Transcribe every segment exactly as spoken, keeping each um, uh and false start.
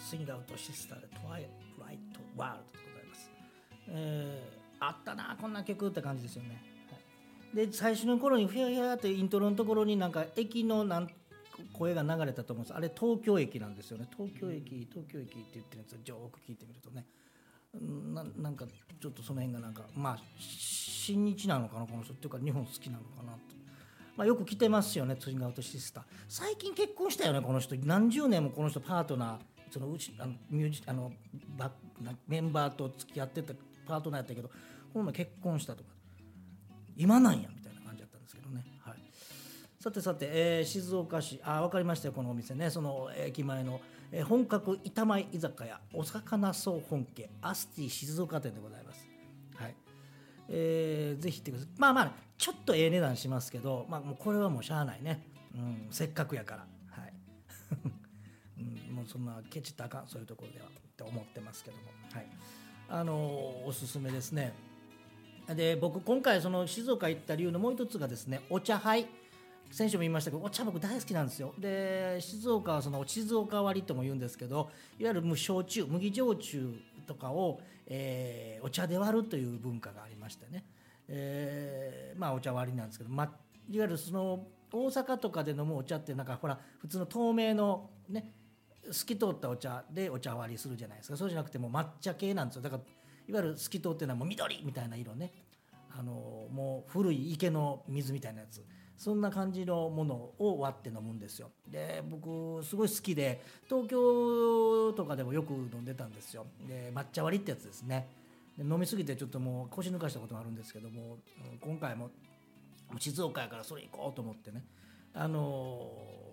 スイングアウトシスターでトワイライトワールドでございます。えー、あったなこんな曲って感じですよね。はい、で最初の頃にフィアフィアってイントロのところになんか駅のなん声が流れたと思うんです。あれ東京駅なんですよね。東京駅東京駅って言ってるんですよ。よく聞いてみるとね、な, なんかちょっとその辺がなんかまあ親日なのかなこの人っていうか日本好きなのかなと、まあ、よく来てますよねスイングアウトシスター。最近結婚したよねこの人。何十年もこの人パートナーそのうちあのミュージあのバメンバーと付き合ってたパートナーやったけどこの前結婚したとか今なんやみたいな感じだったんですけどね。はい、さてさて、えー、静岡市あ分かりましたよこのお店ね。その駅前の、えー、本格板前居酒屋お魚総本家アスティ静岡店でございます。はい、えー、ぜひ行ってください。まあまあちょっとええ値段しますけど、まあ、もうこれはもうしゃあないね、うん、せっかくやから、はいうん、もうそんなケチったらあかんそういうところではって思ってますけども、はい、あのー、おすすめですね。で僕今回その静岡行った理由のもう一つがですねお茶杯。先週も言いましたけどお茶僕大好きなんですよ。で静岡はその静岡割とも言うんですけどいわゆる無焼酎麦焼酎とかを、えー、お茶で割るという文化がありましてね、えー、まあお茶割りなんですけど、ま、いわゆるその大阪とかで飲むお茶ってなんかほら普通の透明のね透き通ったお茶でお茶割りするじゃないですか。そうじゃなくてもう抹茶系なんですよ。だからいわゆる透き通ってるのはもう緑みたいな色ね、あのもう古い池の水みたいなやつ、そんな感じのものを割って飲むんですよ。で僕すごい好きで東京とかでもよく飲んでたんですよ。で抹茶割りってやつですね。で飲みすぎてちょっともう腰抜かしたこともあるんですけども今回も静岡やからそれ行こうと思ってね、あの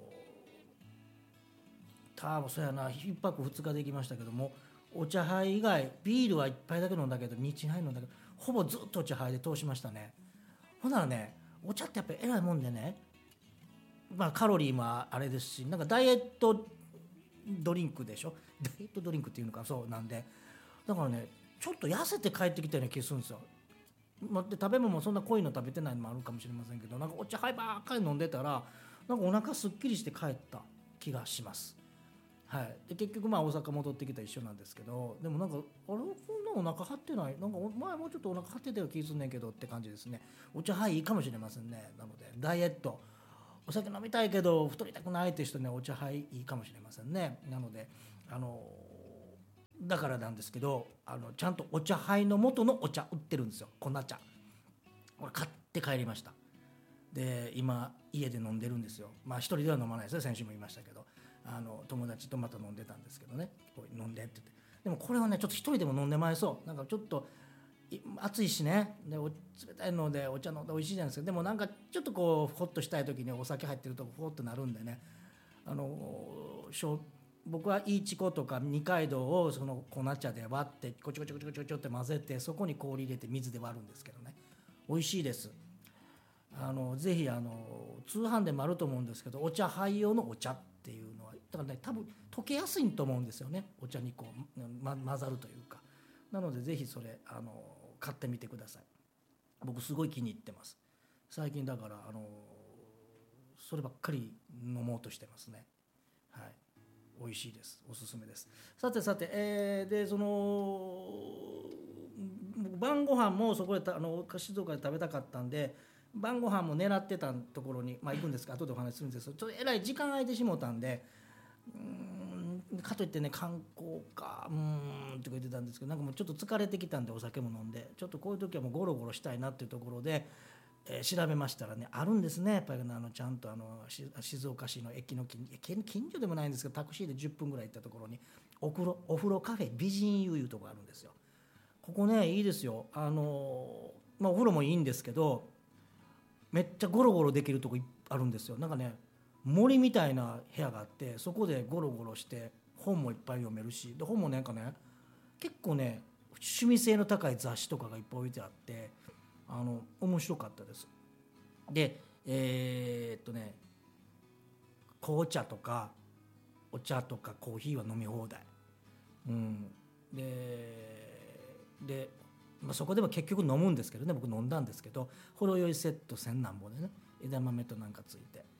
多分そうやないっぱくふつかで行きましたけどもお茶杯以外ビールはいっぱいだけ飲んだけどにちはい飲んだけどほぼずっとお茶杯で通しましたね。ほんならねお茶ってやっぱりえらいもんでね、まあ、カロリーもあれですしなんかダイエットドリンクでしょ。ダイエットドリンクっていうのかそうなんでだからねちょっと痩せて帰ってきたような気がするんですよ。で食べ物もそんな濃いの食べてないのもあるかもしれませんけどなんかお茶杯ばっかり飲んでたらなんかお腹すっきりして帰った気がします。はい、で結局まあ大阪戻ってきたら一緒なんですけどでもなんかあれこんなお腹張ってないなんか前もうちょっとお腹張ってたような気すんねんけどって感じですね。お茶杯いいかもしれませんね。なのでダイエットお酒飲みたいけど太りたくないって人にはお茶杯いいかもしれませんね。なのであのだからなんですけどあのちゃんとお茶杯の元のお茶売ってるんですよ。粉茶これ買って帰りました。で今家で飲んでるんですよ。まあ一人では飲まないですよ。先週も言いましたけどあの友達とまた飲んでたんですけどねこう飲んでって言ってでもこれはねちょっと一人でも飲んでまいそうなんかちょっと暑いしねで冷たいのでお茶飲んで美味しいじゃないですか。でもなんかちょっとこうホッとしたい時にお酒入ってるとホッとなるんでねあの僕はいいちことか二階堂をその粉茶で割ってこちょこちょこちょこちょこちょって混ぜてそこに氷入れて水で割るんですけどね美味しいです。あのぜひあの通販でもあると思うんですけどお茶杯用のお茶っていうのはだからね多分溶けやすいと思うんですよねお茶にこう、ま、混ざるというか。なのでぜひそれあの買ってみてください。僕すごい気に入ってます最近。だからあのそればっかり飲もうとしてますね。はい、美味しいです。おすすめです。さてさて、えー、でその晩ご飯もそこであの静岡で食べたかったんで晩ご飯も狙ってたところに、まあ、行くんですが後でお話しするんですけどちょっとえらい時間空いてしもたんでうーんかといってね観光かうーんとか言ってたんですけどなんかもうちょっと疲れてきたんでお酒も飲んでちょっとこういう時はもうゴロゴロしたいなっていうところで、えー、調べましたらねあるんですねやっぱりあのちゃんとあの静岡市の駅の近近所でもないんですけどタクシーでじゅっぷんぐらい行ったところにお風呂お風呂カフェ美人湯いうとこあるんですよ。ここねいいですよ。あのまあお風呂もいいんですけどめっちゃゴロゴロできるとこあるんですよ。なんかね森みたいな部屋があってそこでゴロゴロして本もいっぱい読めるしで本もなんかね結構ね趣味性の高い雑誌とかがいっぱい置いてあってあの面白かったです。でえー、っとね紅茶とかお茶とかコーヒーは飲み放題、うん、ででまあ、そこでも結局飲むんですけどね僕飲んだんですけどほろ酔いセットせんなんぼでね枝豆となんかついて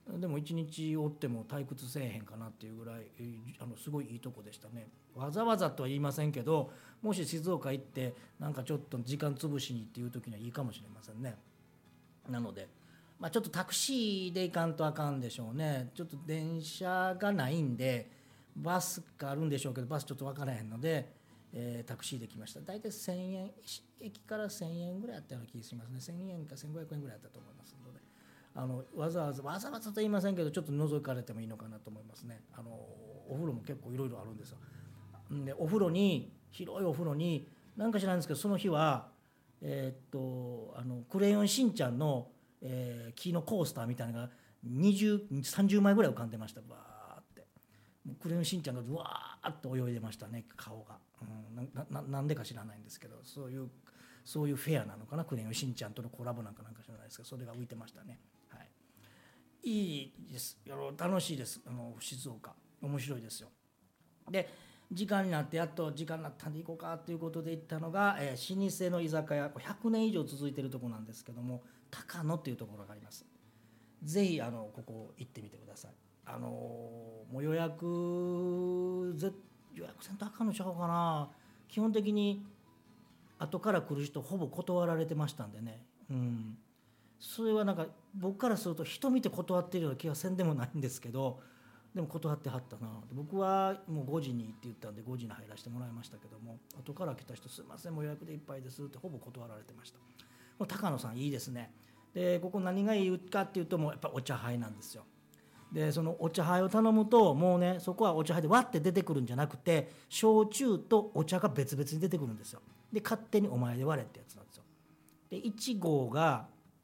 でも一日おっても退屈せえへんかなっていうぐらいあのすごいいいとこでしたね。わざわざとは言いませんけど、もし静岡行ってなんかちょっと時間潰しにっていう時にはいいかもしれませんね。なので、まあ、ちょっとタクシーで行かんとあかんでしょうね。ちょっと電車がないんでバスがあるんでしょうけど、バスちょっと分からへんので、えータクシーで来ました。大体せんえん、駅からせんえんぐらいあったような気がしますね。せんえんかせんごひゃくえんぐらいあったと思いますので、あのわざわざわざわざと言いませんけど、ちょっと覗かれてもいいのかなと思いますね。あのお風呂も結構いろいろあるんですよ。でお風呂に、広いお風呂に、なんか知らないんですけど、その日はえーっとあのクレヨンしんちゃんの、えー木のコースターみたいなのがにじゅう、さんじゅうまいぐらい浮かんでました。バーって、もうクレヨンしんちゃんがわーっと泳いでましたね、顔が、うん、なななんでか知らないんですけど、そういうそういうフェアなのかな、クレヨンしんちゃんとのコラボなんかなんか知らないですけど、それが浮いてましたね。はい、いいです、楽しいです。あの静岡面白いですよ。で時間になってやっと時間になったんで行こうかということで行ったのが、えー、老舗の居酒屋、ひゃくねん以上続いているところなんですけども、高野っていうところがあります。ぜひあのここ行ってみてください。あのーもう予約ぜ予約せんとあかんのちゃうかな。基本的に後から来る人ほぼ断られてましたんでね、うん、それはなんか僕からすると人見て断ってるような気がせんでもないんですけど、でも断ってはったな。僕はもうごじにって言ったんでごじに入らせてもらいましたけども、後から来た人すいませんもう予約でいっぱいですってほぼ断られてました。もう高野さんいいですね。でここ何がいいかっていうと、もうやっぱお茶杯なんですよ。でそのお茶杯を頼むと、もうねそこはお茶杯で割って出てくるんじゃなくて、焼酎とお茶が別々に出てくるんですよ。で勝手にお前で割れってやつなんですよ。でいち合が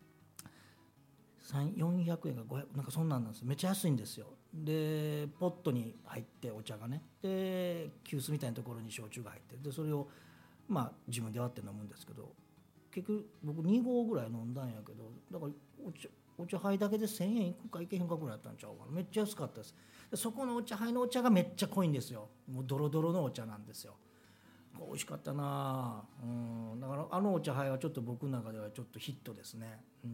よんひゃくえんかごひゃくなんかそんなんなんですよ。めっちゃ安いんですよ。でポットに入ってお茶がね、で急須みたいなところに焼酎が入って、でそれをまあ自分で割って飲むんですけど、結局僕に合ぐらい飲んだんやけど、だからお茶お茶杯だけでせんえんいくかいけへんかぐらいやったんちゃうかな。めっちゃ安かったです。でそこのお茶杯のお茶がめっちゃ濃いんですよ。もうドロドロのお茶なんですよ。美味しかったな。うん、だからあのお茶杯はちょっと僕の中ではちょっとヒットですね。うん、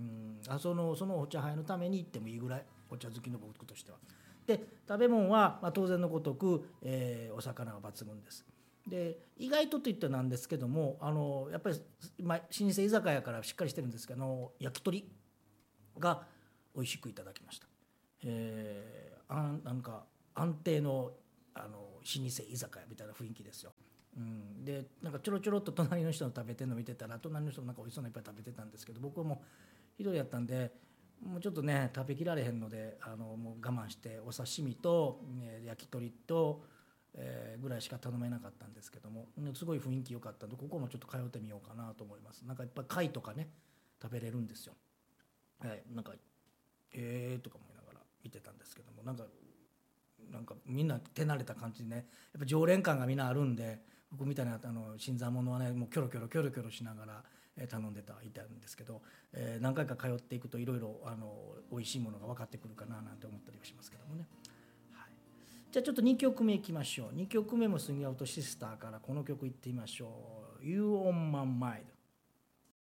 あそのそのお茶杯のために行ってもいいぐらい、お茶好きの僕としては。で食べ物は、まあ、当然のごとく、えーお魚が抜群です。で意外とといってなんですけども、あのやっぱり、まあ、老舗居酒屋からしっかりしてるんですけど、あの焼き鳥が美味しくいただきました。えー、あんなんか安定の、あの老舗居酒屋みたいな雰囲気ですよ。うん、でなんかちょろちょろっと隣の人の食べてるの見てたら、隣の人もなんか美味しそうないっぱい食べてたんですけど、僕はもう一人やったんでもうちょっとね食べきられへんので、あのもう我慢してお刺身と、ね、焼き鳥と、えーぐらいしか頼めなかったんですけども、すごい雰囲気良かったんで、ここもちょっと通ってみようかなと思います。なんかいっぱい貝とかね食べれるんですよ。はい、なんかえーとか思いながら見てたんですけども、なんかなんかみんな手慣れた感じでね、やっぱ常連感がみんなあるんで、僕みたいなあの新参者はねもうキョロキョロキョロキョロしながら、えー頼んでたいたんですけど、えー何回か通っていくといろいろあの美味しいものが分かってくるかななんて思ったりはしますけどもね。はい、じゃあちょっとにきょくめいきましょう。にきょくめも杉尾とシスターからこの曲いってみましょう。You on my mind。